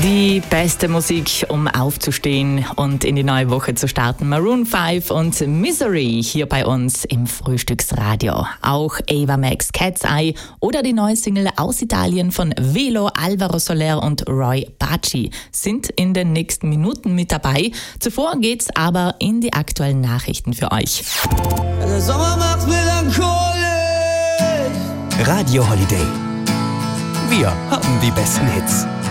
Die beste Musik, um aufzustehen und in die neue Woche zu starten. Maroon 5 und Misery hier bei uns im Frühstücksradio. Auch Ava Max, Cat's Eye oder die neue Single aus Italien von Velo, Alvaro Soler und Roy Bacci sind in den nächsten Minuten mit dabei. Zuvor geht's aber in die aktuellen Nachrichten für euch. Der Sommer macht melancholisch. Radio Holiday. Wir haben die besten Hits.